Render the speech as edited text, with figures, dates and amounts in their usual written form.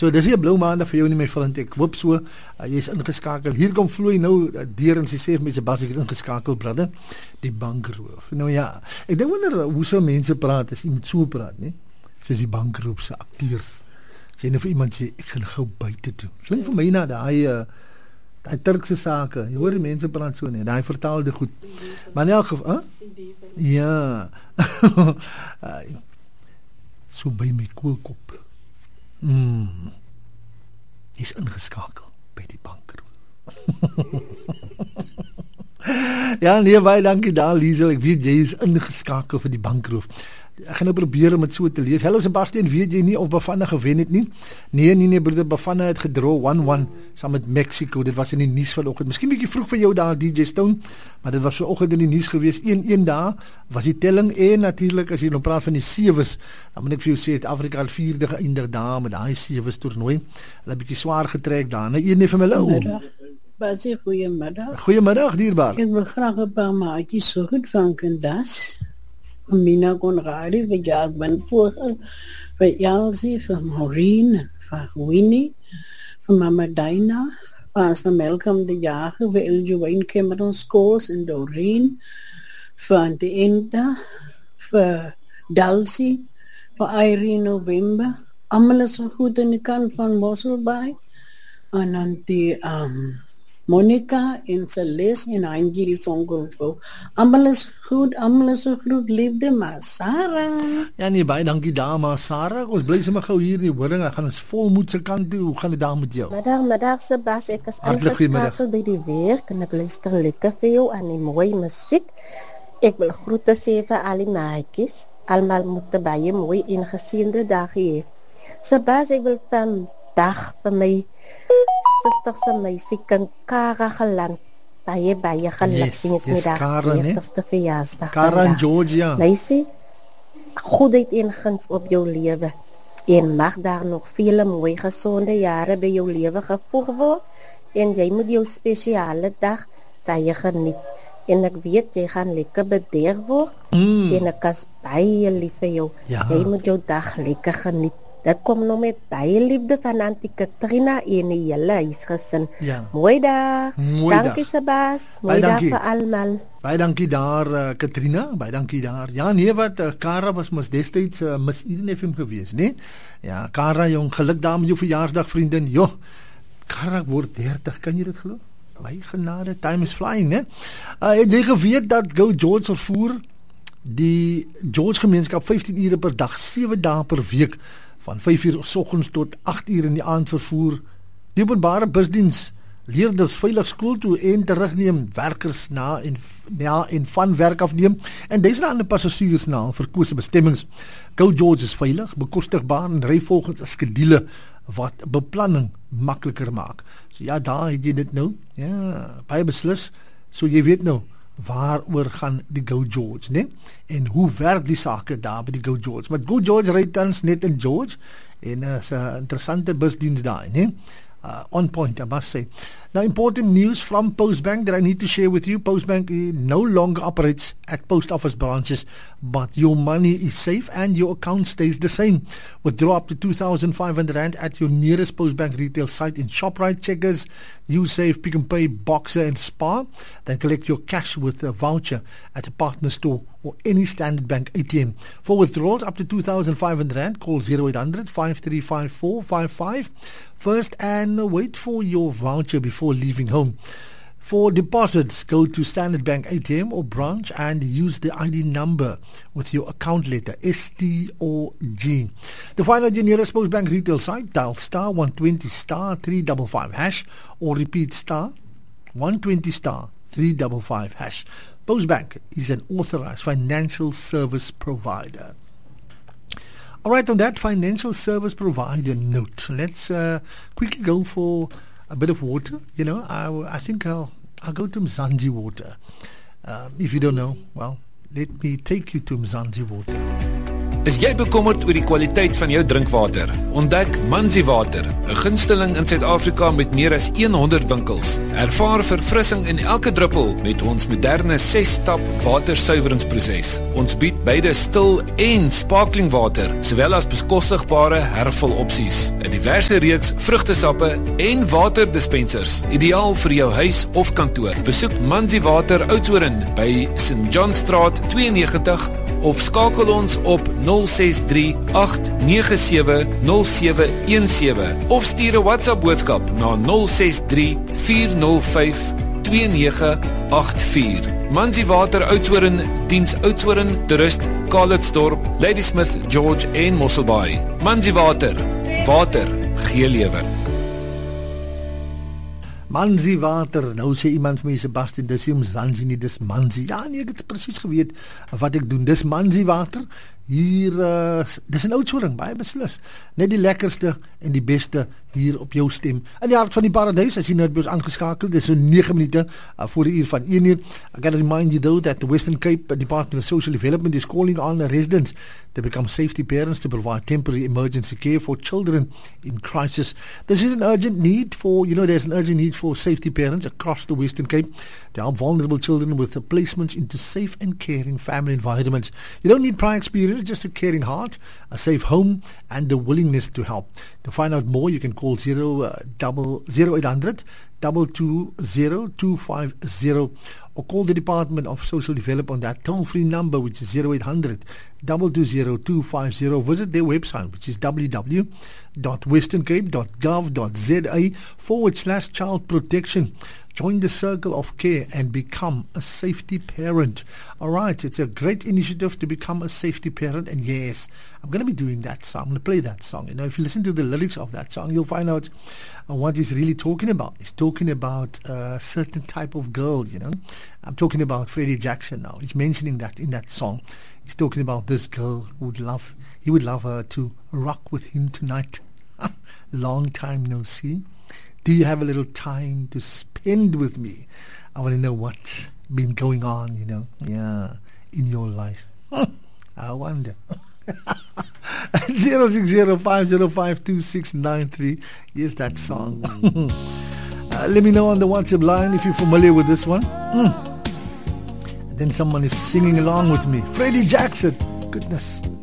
So dis hier 'n blou maandag vir jou nie my vriend. Ek hoop so jy's ingeskakel. Hier kom Floy nou deur en sy sê vir my Sebastian ek is ingeskakel brother. Die bankroof. Nou ja, ek dink wonder hoe so mense praat as iemand so praat, né? Soos die bankroof se akteurs. As jy nou vir iemand sê ek gaan gou buite toe. Klink vir my na daai Turkse sake. Jy hoor die mense praat so nie. Daai vertaalde goed. Maar in elk geval, ja. So by my koelkop. Is ingeskakel by die bankroof. Ja, nee, baie dankie daar, Liesel. Ek weet jy is ingeskakel vir die bankroof. Ek gaan nou probeer om dit so te lees. Hallo Sebastian, weet jy nie of Bafana gewen het nie? Nee, broeder, Bafana het gedraw 1-1 saam met Mexico. Dit was in die nuus vanoggend. Miskien bietjie vroeg vir jou daar, DJ Stone, maar dit was vanoggend in die nuus gewees. 1-1 daar was die telling en natuurlik as jy nou praat van die sewes, dan moet ek vir jou sê, Afrika al 4de geëindig daar met daai sewes toernooi. Hulle bietjie swaar getrek daar. Nou een van hulle. Baie goeiemiddag. Goeiemiddag, dierbaar. Ek wil graag 'n paar maatjies so goed van Kandas. Mina Conradi, vir Jack Van Vogel, vir Elsie, vir Maureen, vir Winnie, vir Mama Dina, vir Pastor Malcolm de Jager, vir Eljo Wayne Cameron Scores en Doreen, vir Auntie Enta, vir Dulcie, vir Irene November. Allemaal is so goed aan die kant van Mosselbaai. En dan die Monica en Celeste en Angie van Golfo. Allemaal is goed, allemaal is so goed, liefde, maar Sarah. Ja nee, baie dankie daar, maar Sarah, ons bly sommer gou hier in die horing, ek gaan ons volmoed se kant toe, hoe gaan dit daar met jou? Middag Sebas, ek is ingeskakel by die werk en ek luister lekker vir jou aan die mooie musiek. Ek wil groete sê vir al die maatjies, almal moet baie mooi en geseënde dag hê. Sebas, ek wil vandag vir my sister se meisiekind Kara geland. Baie geluksig Kara, ne? Verjaarsdag. Kara in Georgia. Meisie, goedheid en guns op jou lewe. En mag daar nog vele mooi gesonde jare by jou lewe gevoeg word. En jy moet jou spesiale dag baie geniet. En ek weet jy gaan lekker bederf word. En ek is baie lief vir jou. Ja. Jy moet jou dag lekker geniet. Dit kom nou met baie liefde van Auntie Katrina en die hele huisgesin. Ja. Mooi dag. Mooi dankie dag. Sebas. Mooi dag vir almal. Baie dankie daar Katrina, baie dankie daar. Ja nee, wat Kara was mos destyds Miss Eden FM gewees, né? Ja, Kara jong, geluk daar met jou verjaarsdag vriendin. Jo. Kara word 30, kan jy dit glo? My genade, time is flying, né? Het jy geweet dat Go George vervoer die George gemeenskap 15 ure per dag, 7 dae per week van 5 uur soggens tot 8 uur in die aand vervoer. Die openbare busdiens leerders veilig skool toe en terugneem, werkers na en van werk afneem en duisende ander passasiers na verkose bestemmings. Go George is veilig, bekostigbaar en ry volgens 'n skedule wat beplanning makliker maak. So ja, daar het jy dit nou. Ja, baie beslis. So jy weet nou waaroor gaan die Go George, né? En hoe werk die sake daar by die Go George? Maar Go George ry tans net in George en is 'n interessante busdiens daar, né? On point, I must say. Now, important news from Postbank that I need to share with you. Postbank no longer operates at post office branches, but your money is safe and your account stays the same. Withdraw up to R2,500 at your nearest Postbank retail site in ShopRite, Checkers, USafe, Pick n Pay, Boxer and Spar. Then collect your cash with a voucher at a partner store or any Standard Bank ATM. For withdrawals up to R2,500, call 0800-535455 first and wait for your voucher before leaving home. For deposits, go to Standard Bank ATM or branch and use the ID number with your account letter, STOG. To find out your nearest Postbank retail site, dial star 120 star 355 hash or repeat star 120 star 355 hash. Postbank is an authorized financial service provider. All right, on that financial service provider note, let's quickly go for a bit of water. You know, I think I'll go to Mzansi water. If you don't know, well, let me take you to Mzansi water. Is jy bekommerd oor die kwaliteit van jou drinkwater? Ontdek Manzi Water, 'n gunsteling in Suid-Afrika met meer as 100 winkels. Ervaar verfrissing in elke druppel met ons moderne 6-stap watersuiweringsproses. Ons bied beide stil en sparkling water, sowel as bekostigbare hervul opsies, 'n diverse reeks vrugtesappe en waterdispensers, ideaal vir jou huis of kantoor. Besoek Manzi Water Oudtshoorn by St. John Straat 92 of skakel ons op 063-897-0717 of stuur 'n WhatsApp boodskap na 063-405-2984. Manzi Water Oudtshoorn, diens Oudtshoorn, Toerist, Calitzdorp, Ladysmith, George en Mosselbaai. Manzi Water, water gee lewe. Manzi Water, nou sê iemand vir my, Sebastian, dis nie om Zanzi nie, dis Manzi. Ja nee, ek het presies geweet wat ek doen, dis Manzi Water, hier, dis in Oudtshoorn, baie beslis, net die lekkerste en die beste hier op jou stem, in die hart van die paradijs, as jy nou het by ons aangeskakeld, dis so 9 minute voor die uur van 1 uur. I gotta remind you though that the Western Cape Department of Social Development is calling on residents to become safety parents to provide temporary emergency care for children in crisis. This is an urgent need for, there's an urgent need for safety parents across the Western Cape to help vulnerable children with placements into safe and caring family environments. You don't need prior experience, just a caring heart, a safe home, and the willingness to help. To find out more, you can call 0800 220 250 or call the Department of Social Development on that toll-free number, which is 0800 220 250. Visit their website, which is www.westerncape.gov.za/child protection. Join the circle of care and become a safety parent. All right, it's a great initiative to become a safety parent, and yes, I'm going to be doing that song. I'm going to play that song. If you listen to the lyrics of that song, you'll find out what he's really talking about. He's talking about a certain type of girl, I'm talking about Freddie Jackson now. He's mentioning that in that song. He's talking about this girl who he would love her to rock with him tonight. Long time no see. Do you have a little time to spend with me? I want to know what's been going on, in your life. I wonder. 060-505-2693. Here's that song. Let me know on the WhatsApp line if you're familiar with this one. And then someone is singing along with me. Freddie Jackson. Goodness.